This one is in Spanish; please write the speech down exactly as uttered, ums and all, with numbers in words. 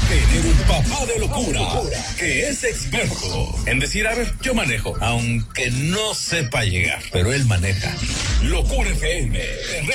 tener un papá de locura que es experto en decir, a ver, yo manejo, aunque no sepa llegar, pero él maneja. Locura F M.